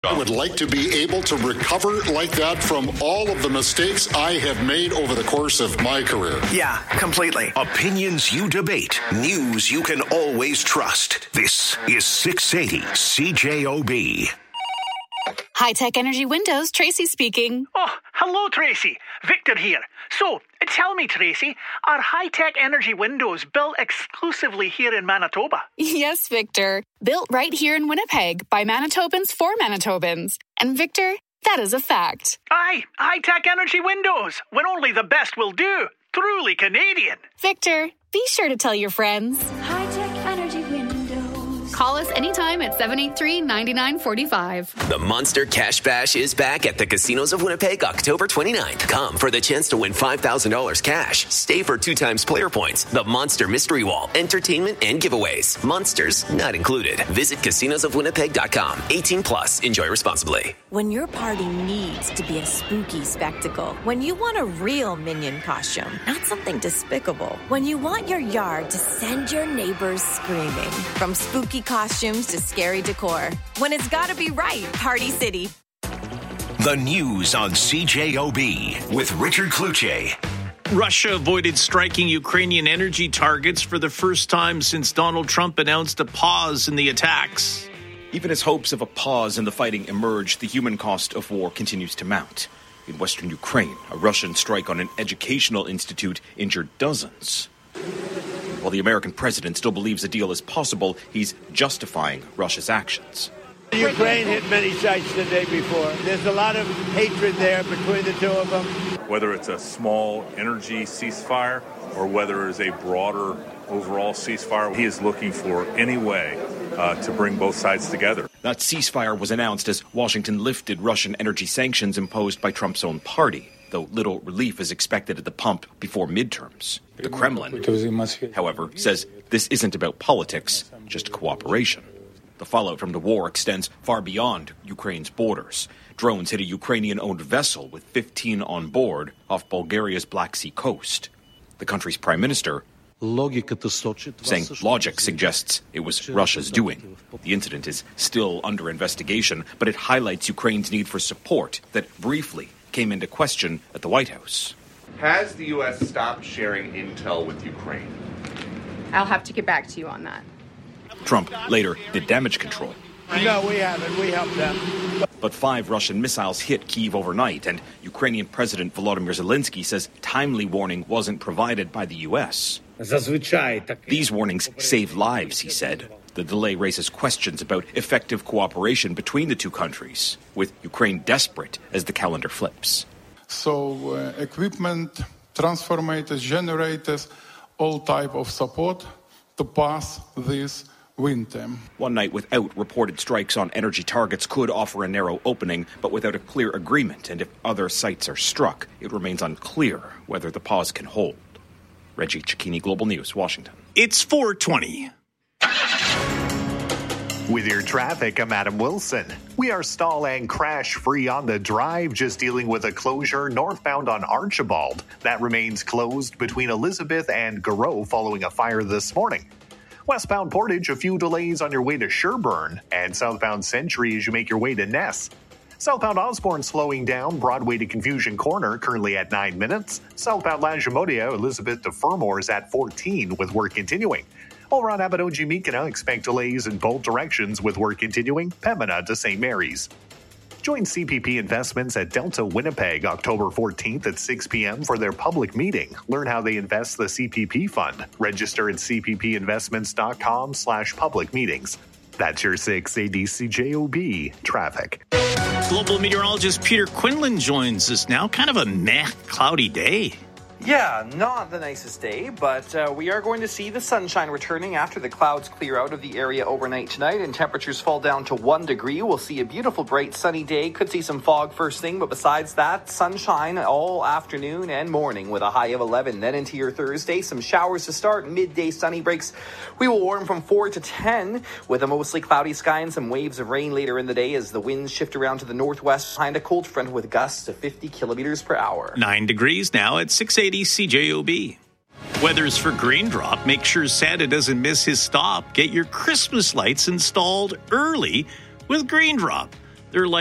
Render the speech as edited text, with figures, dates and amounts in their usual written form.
I would like to be able to recover like that from all of the mistakes I have made over the course of my career. Yeah, completely. Opinions you debate. News you can always trust. This is 680 CJOB. High-Tech Energy Windows, Tracy speaking. Oh, hello, Tracy. Victor here. So, tell me, Tracy, are High-Tech Energy Windows built exclusively here in Manitoba? Yes, Victor. Built right here in Winnipeg by Manitobans for Manitobans. And Victor, that is a fact. Aye, High-Tech Energy Windows, when only the best will do. Truly Canadian. Victor, be sure to tell your friends. High-Tech Energy Windows. Call us anytime at 783-9945. The Monster Cash Bash is back at the casinos of Winnipeg October 29th. Come for the chance to win $5,000 cash. Stay for 2 times player points. The Monster Mystery Wall, entertainment and giveaways. Monsters not included. Visit casinosofwinnipeg.com. 18 plus. Enjoy responsibly. When your party needs to be a spooky spectacle. When you want a real Minion costume, not something despicable. When you want your yard to send your neighbors screaming. From spooky costumes to scary decor. When it's gotta be right, Party City. The news on CJOB with Richard Kluche. Russia avoided striking Ukrainian energy targets for the first time since Donald Trump announced a pause in the attacks. Even as hopes of a pause in the fighting emerge, the human cost of war continues to mount. In western Ukraine, a Russian strike on an educational institute injured dozens. While the American president still believes a deal is possible, he's justifying Russia's actions. Ukraine hit many sites the day before. There's a lot of hatred there between the two of them. Whether it's a small energy ceasefire or whether it's a broader overall ceasefire, he is looking for any way to bring both sides together. That ceasefire was announced as Washington lifted Russian energy sanctions imposed by Trump's own party, though little relief is expected at the pump before midterms. The Kremlin, however, says this isn't about politics, just cooperation. The fallout from the war extends far beyond Ukraine's borders. Drones hit a Ukrainian-owned vessel with 15 on board off Bulgaria's Black Sea coast. The country's prime minister saying logic suggests it was Russia's doing. The incident is still under investigation, but it highlights Ukraine's need for support that briefly came into question at the White House. Has the U.S. stopped sharing intel with Ukraine? I'll have to get back to you on that. Trump later did damage control. No, we haven't. We helped them. But 5 Russian missiles hit Kyiv overnight, and Ukrainian President Volodymyr Zelensky says timely warning wasn't provided by the U.S. These warnings save lives, he said. The delay raises questions about effective cooperation between the two countries, with Ukraine desperate as the calendar flips. So equipment, transformers, generators, all type of support to pass this winter. One night without reported strikes on energy targets could offer a narrow opening, but without a clear agreement, and if other sites are struck, it remains unclear whether the pause can hold. Reggie Cicchini, Global News, Washington. It's 4:20. With your traffic, I'm Adam Wilson. We are stall and crash free on the drive, just dealing with a closure northbound on Archibald. That remains closed between Elizabeth and Garreau following a fire this morning. Westbound Portage, a few delays on your way to Sherburne, and southbound Century as you make your way to Ness. Southbound Osborne slowing down, Broadway to Confusion Corner, currently at 9 minutes. Southbound Lagimodia, Elizabeth to Fermore's at 14, with work continuing. Over on Abbotsford-Mikina, expect delays in both directions with work continuing, Pembina to St. Mary's. Join CPP Investments at Delta Winnipeg October 14th at 6 p.m. for their public meeting. Learn how they invest the CPP fund. Register at cppinvestments.com/public meetings. That's your 680 CJOB traffic. Global meteorologist Peter Quinlan joins us now. Kind of a cloudy day. Yeah, not the nicest day, but we are going to see the sunshine returning after the clouds clear out of the area overnight tonight and temperatures fall down to 1 degree. We'll see a beautiful, bright, sunny day. Could see some fog first thing, but besides that, sunshine all afternoon and morning with a high of 11. Then into your Thursday, some showers to start, midday sunny breaks. We will warm from 4 to 10 with a mostly cloudy sky and some waves of rain later in the day as the winds shift around to the northwest behind a cold front with gusts of 50 kilometers per hour. 9 degrees now at 680 CJOB. Weather's for Greendrop. Make sure Santa doesn't miss his stop. Get your Christmas lights installed early with Greendrop. They're like